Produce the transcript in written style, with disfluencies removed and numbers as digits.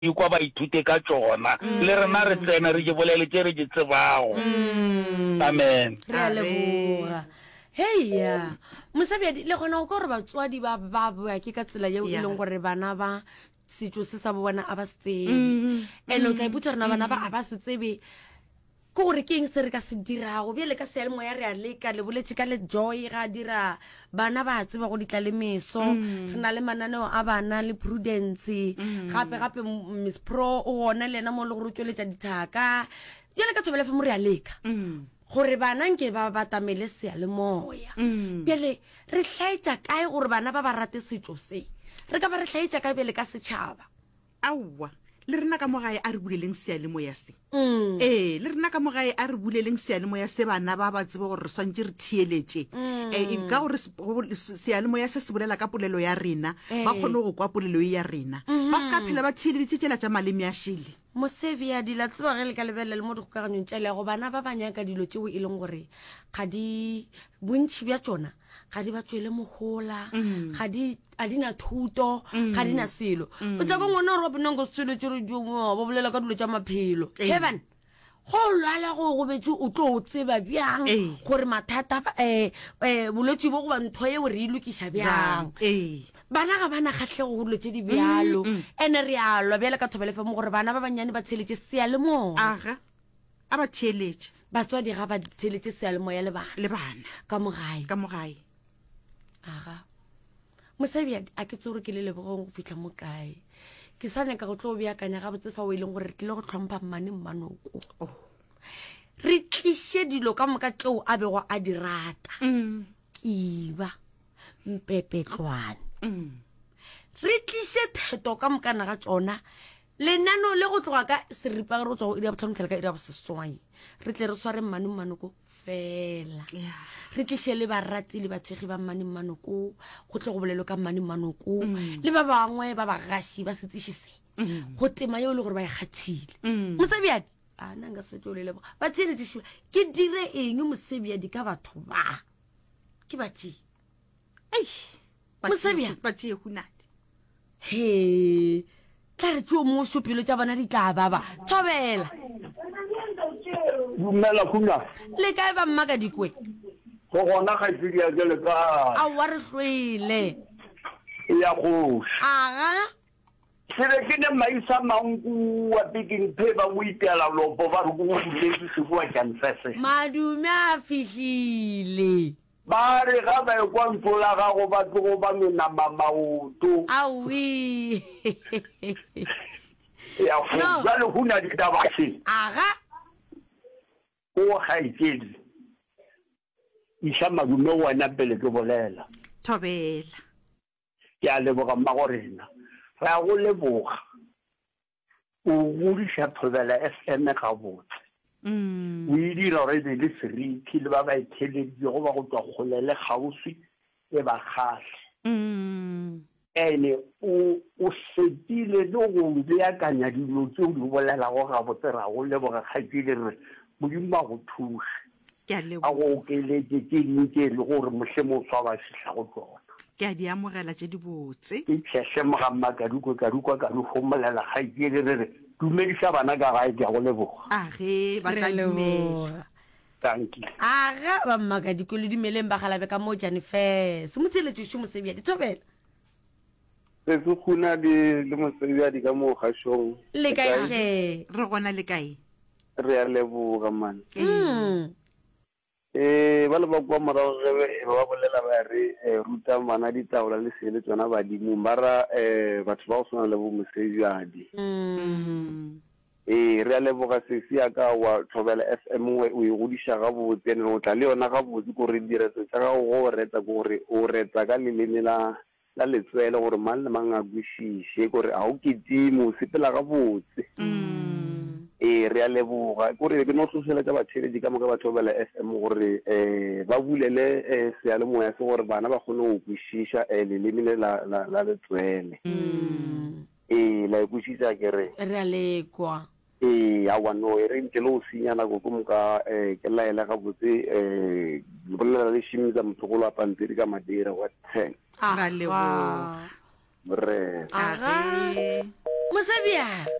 kwa ba ithute ka tsona le rena re tsena re je bolele tse re di tsebago amen re a leboga heya Mosebjadi le gona go re batswadi ba boa ke ka tsela yeo e leng gore bana ba setso se sa bona a ba se tsebe ene o tla iputsa rena bana ba a ba se tsebe ko gore ke eng se re ka se dirago bjale ka sealemoya re a leka le boletse ka le joy ga dira bana ba tseba go ditlalemeso re na le mananeo a bana le prudence gape Miss Pro o gona le ena mo le gore o tsweletša dithaka bjale ka Thobela FM re a leka gore bana nke ba batamele sealemoya bjale re hlaetša kae gore bana ba ba rate setšo se re ka ba re hlaetša kae bjale ka setšhaba aowa le rena ka mogae a re buleleng sealemoya se le rena ka mogae a re buleleng sealemoya se bana ba ba tsebe gore re swantse re thieletše ka gore sealemoya se se bolela ka polelo ya rena ba kgone go kwa polelo ya rena ba se ka phela ba thieleditše tšela tša maleme a šele Mosebjadi la tseba ge le ka lebelela le mo dikgokaganyong tša lego bana ba banyaka dilo tšeo e leng gore ga di bontšhi bja tsona ga di ba tswele mogola ga di na thuto ga di na selo o tla ka ngwana gore wa bonang go se tsweletse re ba bolela ka dilo tša maphelo heaven go lwala go betse o tlo o tseba bjang gore mathata bolwetse bo goba ntho eo re e lokiša bjang bana ga bana kgatlhego go dilo tse di bjalo ene re a lwa bjale ka Thobela FM gore bana ba bannyane ba tsheletše sealemoya aga a ba thieletše batswadi ga ba tsheletše sealemoya le bana ka mogae aga Mosebjadi a ke tse gore ke le lebogong go fitlha mo kae ke sa nyaka go tlo o beakanya ga botse fa o e leng gore re tlile go tlhompha mmane mmanoko re tliše dilo ka moka tšeo a bego a di rata kiba mpepetlwane re tliše theto ka mokana ga tsona lenano le go tloga ka seripa re tswa go ira botlhanotlhela ka ira boseswai re tle re sware mmane mmanoko fela re tliše le barati le batshegi ba mmane mmanoko go tle go bolelo ka mmane mmanoko le ba bangwe ba bagaši ba setsiše se go tema yeo le gore ba e kgathile Mosebjadi a nna nka se fetše o le leboga ba tsheletšišiwa ke dire eng Mosebjadi ka batho ba ke batšee Mosebjadi ba tšee hunate he tla re tšeo moso pelo tša bona di tla baba Thobela dumela kuna le kae ba mmaka dikwe go gona ga tsedi ya ke le ka a wa re hlwele ya go aga sele ke ne maisa mangu wa biking phe ba mo ipela lopo ba re go ditse se go tšan fese madume a fihlile ba re ga ba kwa ntlola ga go ba tlo ba mena maoto awi ya go ba le huna di tabashi aga o haitedi isha madume wena pele ke bolela Thobela ya leboga mmagorena ra go leboga o godiša Thobela FM ga botse o e dira gore le seriti le ba ba itheleditse go ba go tswa kgolele gaufi e ba kgahle ene o setile le go beakanya dilo tse o di bolelago ga botse ra go leboga kgatsile re modimo a go thuše a go okeletse tse dingwe tse le gore mošemo swa ba fitlha go tsona ke a di amogela tše di botse ke tšhese mogamma ka di homolela kgaitsele re re dumediša bana ka gae ke a go leboga age ba tla dumela thank you aga ba mmaka diko le dumeleng ba galabe ka mo Janifes motsheletšo Mosebjadi Thobela se se khuna le Mosebjadi ka mo kgašong le kae re gona le kae re a leboga man ba le ba kwa morago ge ba bolela ba re ruta mana ditaola le sele tsona badimong ba ra batho ba go swana le bo Mosebjadi re a leboga sesi ya ka wa Thobela FM o e godiša ga botse ene o tla le yona ga botse gore diretso tša gago go retsa gore o retsa ka leleme la letswele gore mang le mang a kwešiše gore a o ketimo o sepela ga botse re a leboga gore ke no tloseletša batšheledi ka moka ba Thobela FM gore ba bulele sealemoya se gore bana ba kgone go kwešiša leleme la letswele la e kwešiša kere re a lekwa awa no e re ntse le go senya nako ko moka ke laela ga botse bolela le šimitsa motlogolo wa pampiri ka madira wa 10 ra leboga re aga Mosebia